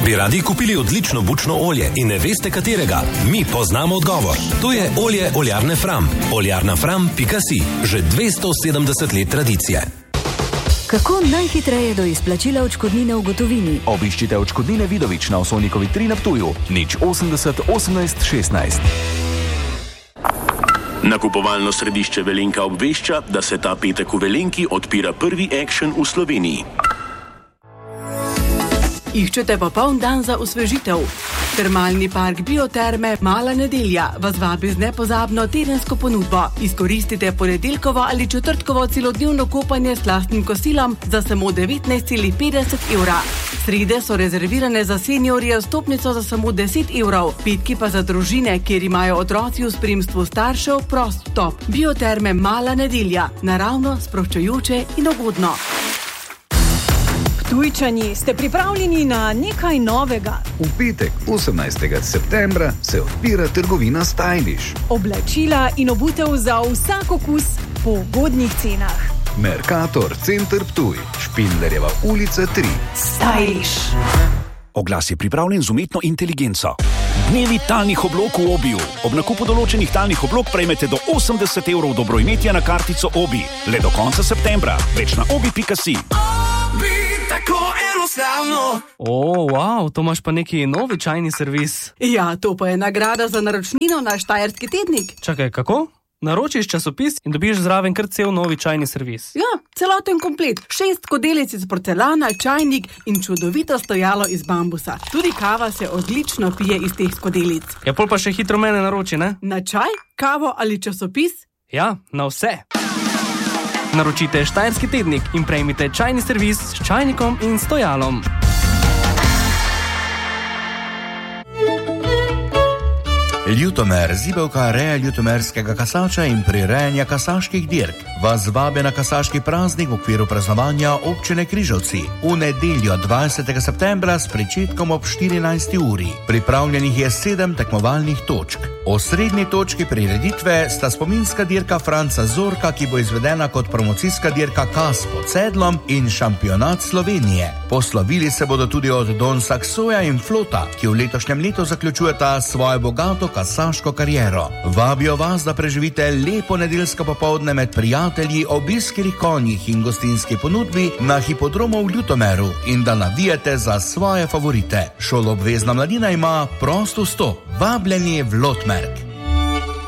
Bi radi kupili odlično bučno olje in ne veste katerega? Mi poznamo odgovor. To je olje oljarne Fram. Oljarnafram.si. Že 270 let tradicije. Kako najhitreje do izplačila odškodnine v gotovini? Obiščite Odškodnine Vidovič na Osojnikovi 3 na Ptuju. 080 18 16. Nakupovalno središče Velenka obvešča, da se ta petek v Velenki odpira prvi Action v Sloveniji. Iščete popoln dan za osvežitev? Termalni park Bioterme Mala Nedelja vas vabi z nepozabno tedensko ponudbo. Izkoristite ponedeljkovo ali četrtkovo celodnevno kopanje s lastnim kosilom za samo 19,50 evra. Srede so rezervirane za seniorje, vstopnico za samo 10 evrov, petki pa za družine, kjer imajo otroci v spremstvu staršev prost vstop. Bioterme Mala Nedelja, naravno, sproščujoče in ugodno. Ptujčani, ste pripravljeni na nekaj novega? V petek, 18. septembra, se odpira trgovina Stylish. Oblačila in obutev za vsak okus po ugodnih cenah. Mercator Center Ptuj, Špindlerjeva ulica 3. Stylish. Oglas je pripravljen z umetno inteligenco. Dnevi talnih oblog v Obiju. Ob nakupu določenih talnih oblog prejmete do 80 evrov dobroimetja na kartico Obi. Le do konca septembra. Več na obi.si. Tako enostavno. Wow, to imaš pa neki novi čajni servis. Ja, to pa je nagrada za naročnino na Štajerski tednik. Čakaj, kako? Naročiš časopis in dobiš zraven kar cel novi čajni servis. Ja, celoten komplet. 6 skodelic iz porcelana, čajnik in čudovito stojalo iz bambusa. Tudi kava se odlično pije iz teh skodelic. Ja, pol pa še hitro mene naroči, ne? Na čaj, kavo ali časopis? Ja, na vse. Naročite Štajerski tednik in prejmite čajni servis s čajnikom in stojalom. Ljutomer, zibelka reja ljutomerskega kasača in prirejanja kasaških dirk, vas vabe na kasaški praznik v okviru praznovanja občine Križevci v nedeljo 20. septembra s pričetkom ob 14. uri. Pripravljenih je 7 tekmovalnih točk. Osrednji točki prireditve sta spominska dirka Franca Zorka, ki bo izvedena kot promocijska dirka Kas pod Sedlom, in šampionat Slovenije. Poslovili se bodo tudi od Don Saxoja in Flota, ki v letošnjem letu zaključujeta svojo bogato kasaško kariero. Vabijo vas, da preživite lepo nedeljsko popoldne med prijatelji ob iskrih konjih in gostinski ponudbi na hipodromu v Ljutomeru in da navijete za svoje favorite. Šoloobvezna mladina ima prost vstop. Vabljeni v Lotmerk.